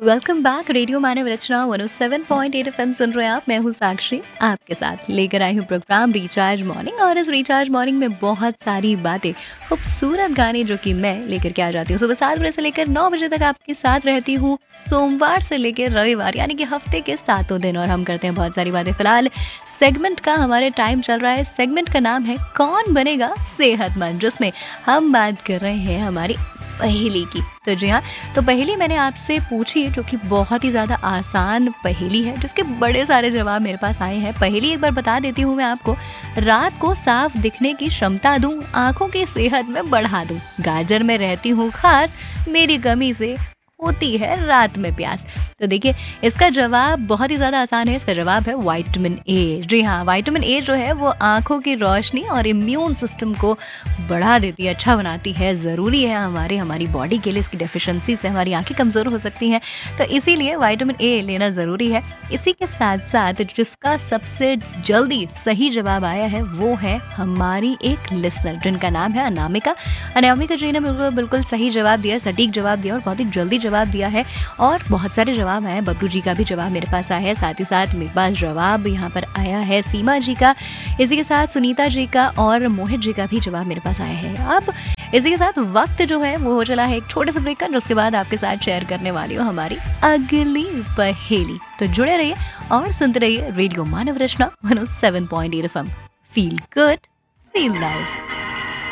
Welcome back. Radio मानव रचना 107.8 FM सुन रहे हैं आप। मैं हूँ साक्षी, आपके साथ लेकर आई हूँ प्रोग्राम रिचार्ज मॉर्निंग। और इस रिचार्ज मॉर्निंग में बहुत सारी बातें, खूबसूरत गाने जो कि मैं लेकर के आ जाती हूँ। सुबह 7 बजे से लेकर 9 बजे तक आपके साथ रहती हूँ, सोमवार से लेकर रविवार, यानी कि हफ्ते के 7 दिन। और हम करते हैं बहुत सारी बातें। फिलहाल सेगमेंट का हमारे टाइम चल रहा है। सेगमेंट का नाम है कौन बनेगा सेहतमंद, जिसमें हम बात कर रहे हैं हमारी पहेली की। तो जी हाँ, तो पहेली मैंने आपसे पूछी जो कि बहुत ही ज़्यादा आसान पहेली है, जिसके बड़े सारे जवाब मेरे पास आए हैं। पहेली एक बार बता देती हूँ मैं आपको। रात को साफ दिखने की क्षमता दूँ, आँखों की सेहत में बढ़ा दूँ, गाजर में रहती हूँ खास, मेरी कमी से होती है रात में प्यास। तो देखिए, इसका जवाब बहुत ही ज़्यादा आसान है। इसका जवाब है विटामिन ए। जी हाँ, विटामिन ए जो है वो आँखों की रोशनी और इम्यून सिस्टम को बढ़ा देती है, अच्छा बनाती है। ज़रूरी है हमारी बॉडी के लिए। इसकी डेफिशिएंसी से हमारी आंखें कमज़ोर हो सकती हैं, तो इसीलिए विटामिन ए लेना ज़रूरी है। इसी के साथ साथ जिसका सबसे जल्दी सही जवाब आया है वो है हमारी एक लिसनर, जिनका नाम है अनामिका। अनामिका जी ने बिल्कुल सही जवाब दिया, सटीक जवाब दिया और बहुत ही जल्दी जवाब दिया है। और बहुत सारे जवाब आए हैं। बबलू जी का भी जवाब मेरे पास आया है, साथ ही साथ मेरे पास जवाब यहाँ पर आया है सीमा जी का। इसी के साथ सुनीता जी का और मोहित जी का भी जवाब मेरे पास आया है। अब इसी के साथ वक्त जो है वो हो चला है एक छोटे से ब्रेक का, उसके बाद आपके साथ शेयर करने वाली हूँ हमारी अगली पहेली। तो जुड़े रहिए और सुनते रहिए रेडियो मानव रचना 107.8 FM. Feel good, feel live.